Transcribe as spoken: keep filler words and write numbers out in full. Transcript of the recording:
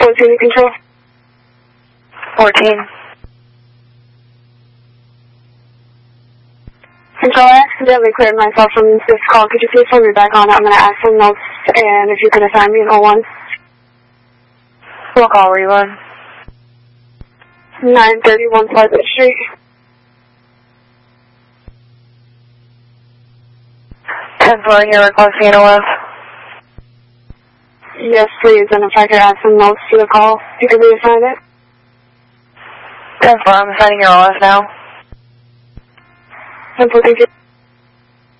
fourteen in control. fourteen. Control, I accidentally cleared myself from this call. Could you please phone me back on it? I'm going to add some notes, and if you could assign me an oh one. What call were you on? nine thirty-one Pleasant Street. ten four, you're requesting an O F? Yes, please, and if I could add some notes to the call, you could reassign it. ten four, I'm assigning your O F now. Simple, thank you.